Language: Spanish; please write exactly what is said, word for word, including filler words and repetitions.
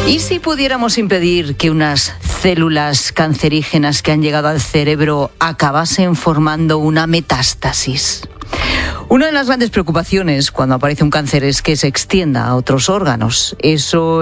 ¿Y si pudiéramos impedir que unas células cancerígenas que han llegado al cerebro acabasen formando una metástasis? Una de las grandes preocupaciones cuando aparece un cáncer es que se extienda a otros órganos. Eso